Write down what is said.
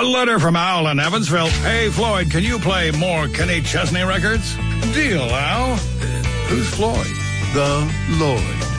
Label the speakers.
Speaker 1: A letter from Al in Evansville. Hey, Floyd, can you play more Kenny Chesney records? Deal, Al. Who's Floyd?
Speaker 2: The Lloyd.